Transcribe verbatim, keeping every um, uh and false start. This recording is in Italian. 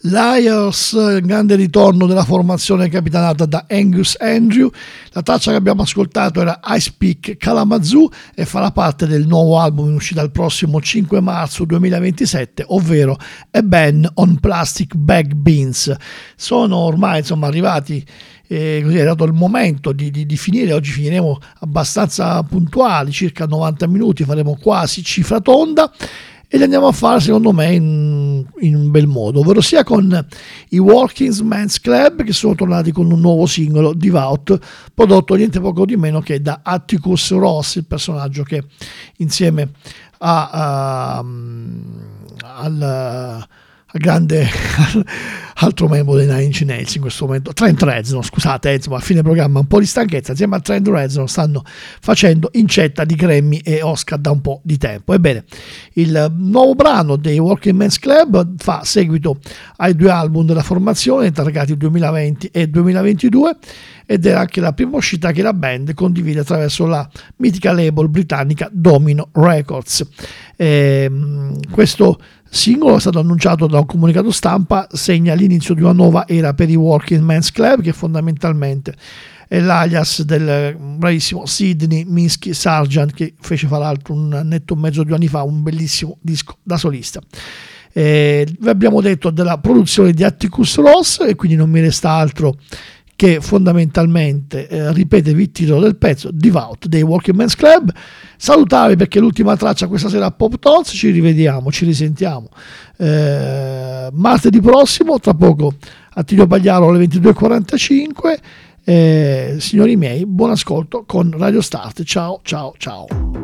Liars, grande ritorno della formazione capitanata da Angus Andrew. La traccia che abbiamo ascoltato era Ice Peak Kalamazoo e farà parte del nuovo album in uscita il prossimo cinque marzo duemilaventisette, ovvero A Ban on Plastic Bag Beans. Sono ormai insomma arrivati, eh, così è arrivato il momento di, di, di finire. Oggi finiremo abbastanza puntuali, circa novanta minuti, faremo quasi cifra tonda. E li andiamo a fare secondo me in, in un bel modo, ovvero sia con i Working Men's Club, che sono tornati con un nuovo singolo, Devout, prodotto niente poco di meno che da Atticus Ross, il personaggio che insieme a, a, al, al grande altro membro dei Nine Inch Nails in questo momento, Trent Reznor, scusate, insomma a fine programma un po' di stanchezza, insieme a Trent Reznor stanno facendo incetta di Grammy e Oscar da un po' di tempo. Ebbene, il nuovo brano dei Working Men's Club fa seguito ai due album della formazione targati duemilaventi e duemilaventidue, ed è anche la prima uscita che la band condivide attraverso la mitica label britannica Domino Records. E, questo singolo è stato annunciato da un comunicato stampa, segna l'inizio di una nuova era per i Working Men's Club, che fondamentalmente è l'alias del bravissimo Sidney Minsky Sargent, che fece fra l'altro un annetto e mezzo, due anni fa, un bellissimo disco da solista. Eh, vi abbiamo detto della produzione di Atticus Ross e quindi non mi resta altro che fondamentalmente eh, ripetevi il titolo del pezzo, Devout dei Working Men's Club. Salutarvi perché l'ultima traccia questa sera a Pop Tots. Ci rivediamo, ci risentiamo eh, martedì prossimo, tra poco a Attilio Pagliaro alle ventidue e quarantacinque. Eh, signori miei, buon ascolto con Radio Start. Ciao ciao ciao.